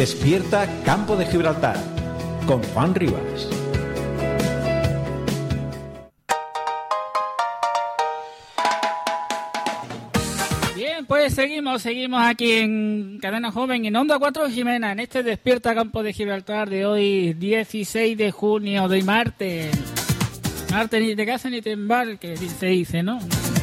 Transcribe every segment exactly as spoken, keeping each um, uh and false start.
Despierta Campo de Gibraltar con Juan Rivas. Bien, pues seguimos, seguimos aquí en Cadena Joven, en Onda cuatro Jimena, en este Despierta Campo de Gibraltar de hoy, dieciséis de junio, de martes. Martes ni te casas ni te embarques, se dice, ¿no?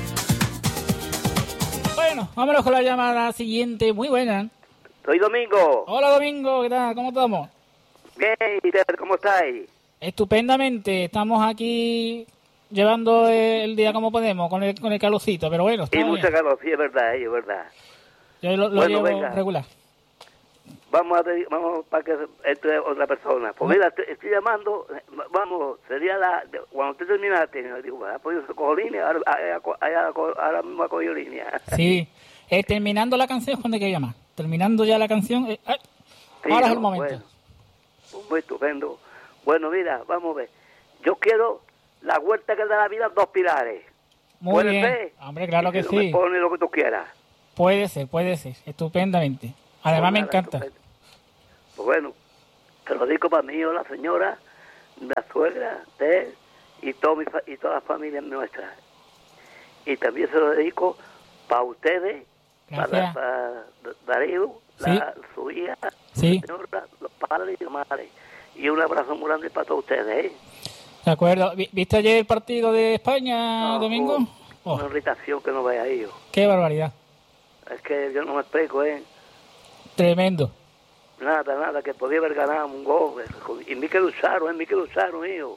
Bueno, vámonos con la llamada siguiente, muy buena. Soy Domingo. Hola Domingo, ¿qué tal? ¿Cómo estamos? Bien, ¿cómo estáis? Estupendamente, estamos aquí llevando el día como podemos, con el, con el calorcito, pero bueno. Y mucha bien. calor, sí, es verdad, es verdad. Yo lo, lo bueno, llevo venga. regular. Vamos a vamos para que entre otra persona. Pues mira, te, estoy llamando, vamos, sería la, cuando usted terminaste, digo, ah, pues yo cojo línea, ahora, ahora, ahora mismo cojo línea. Sí, eh, terminando la canción, ¿cuándo hay que llamar? Terminando ya la canción, eh, eh, sí, ahora no, es el momento. Bueno, pues muy estupendo. Bueno, mira, vamos a ver. Yo quiero la vuelta que da la vida, dos pilares. Muy bien, ser? Hombre, claro que si sí. Me pone lo que tú quieras. Puede ser, puede ser, estupendamente. Además pues me nada, encanta. Estupendo. Pues bueno, te lo digo para mí, o la señora, la suegra, usted y, todo mi fa- y todas las familias nuestras. Y también se lo dedico para ustedes, para, para Darío, ¿Sí? la, su hija, ¿Sí? la señora, los padres y las madres. Y un abrazo muy grande para todos ustedes, ¿eh? De acuerdo. ¿Viste ayer el partido de España, no, Domingo? Oh, una irritación que no vea ahí. Qué barbaridad. Es que yo no me explico, ¿eh? Tremendo. Nada, nada, que podía haber ganado un gol. Y me que lucharon, ¿eh? Me que lucharon, hijo.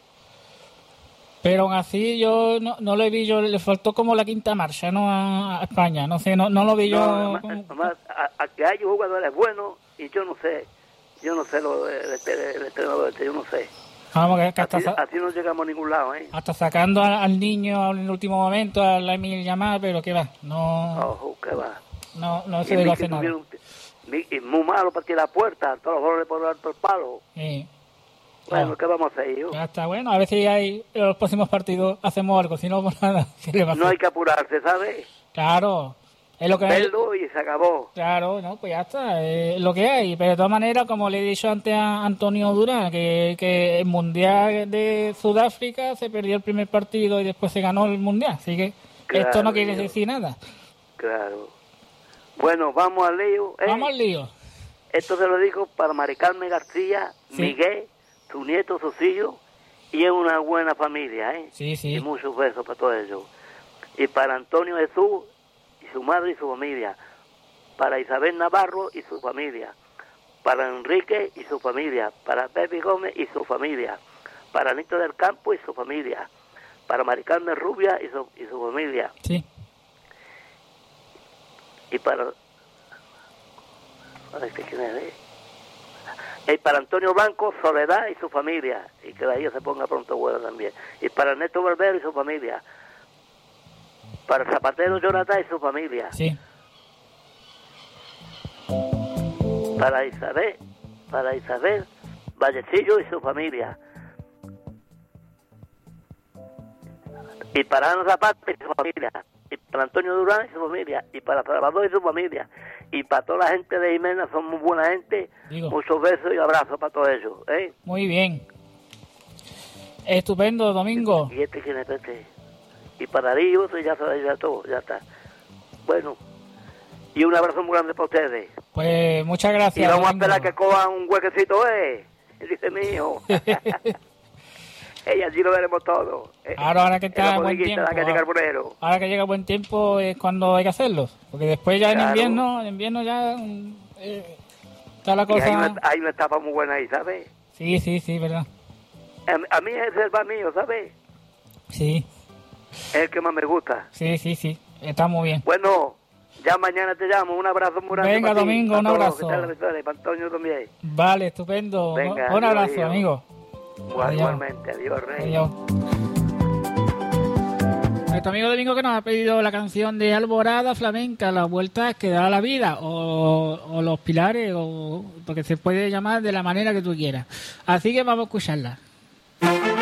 Pero aún así yo no, no lo vi, yo le faltó como la quinta marcha, ¿no? A, a España, no sé, no, no lo vi no, yo. Además, como... además a, a que hay jugadores buenos y yo no sé, yo no sé lo el, el entrenador este, yo no sé. Vamos, que hasta así, sa- así no llegamos a ningún lado, ¿eh? Hasta sacando al, al niño en el último momento, a la Emil llamar, pero qué va, no. Ojo, qué va. No, no se debe hacer nada. Tuvieron, y muy malo para tirar la puerta, todos los goles por alto el palo. Sí. Bueno, oh. ¿qué vamos a hacer, yo? Ya está, bueno, a ver si hay en los próximos partidos hacemos algo, si no, pues nada. ¿Qué le va a hacer? No hay que apurarse, ¿sabes? Claro, es lo que hay. Verlo y se acabó. Claro, no, pues ya está, es lo que hay. Pero de todas maneras, como le he dicho antes a Antonio Durán, que, que el Mundial de Sudáfrica se perdió el primer partido y después se ganó el Mundial. Así que claro, esto no quiere yo. decir nada. Claro. Bueno, vamos al lío. ¿eh? Vamos al lío. Esto se lo digo para Mari Carmen García, sí. Miguel, su nieto, sus hijos, y es una buena familia, ¿eh? Sí, sí. Y muchos besos para todos ellos. Y para Antonio Jesús, y su madre y su familia. Para Isabel Navarro y su familia. Para Enrique y su familia. Para Pepe Gómez y su familia. Para Anito del Campo y su familia. Para Mari Carmen Rubia y su, y su familia. Sí. Y para... ¿quién es? Y para Antonio Blanco, Soledad y su familia. Y que la hija se ponga pronto bueno también. Y para Ernesto Barbero y su familia. Para Zapatero Jonathan y su familia. Sí. Para Isabel, para Isabel Vallecillo y su familia. Y para Ana Zapata y su familia. Y para Antonio Durán y su familia. Y para Salvador y su familia. Y para toda la gente de Jimena, son muy buena gente. Digo. Muchos besos y abrazos para todos ellos, ¿eh? Muy bien. Estupendo, Domingo. Y este quién es este. Y para Darío, ya se ya todo, ya está. Bueno, y un abrazo muy grande para ustedes. Pues muchas gracias. Y vamos Domingo. a esperar que cojan un huequecito, ¿eh? Dice mío. Y allí lo veremos todo. Ahora, ahora que está buen tiempo. Que ahora, ahora que llega buen tiempo es cuando hay que hacerlo. Porque después ya claro. en invierno, en invierno ya eh, está la cosa. Hay una, hay una etapa muy buena ahí, ¿sabes? Sí, sí, sí, verdad. A, a mí es el bar mío, ¿sabes? Sí. Es el que más me gusta. Sí, sí, sí. Está muy bien. Bueno, ya mañana te llamo. Un abrazo muy grande. Venga, Domingo, un abrazo. Para Antonio también. Vale, estupendo. Venga, un abrazo, adiós. amigo. Igual, igualmente. Adiós, Rey. Adiós. Nuestro amigo Domingo que nos ha pedido la canción de Alborada Flamenca, las vueltas que da la vida, o, o los pilares, o porque se puede llamar de la manera que tú quieras. Así que vamos a escucharla.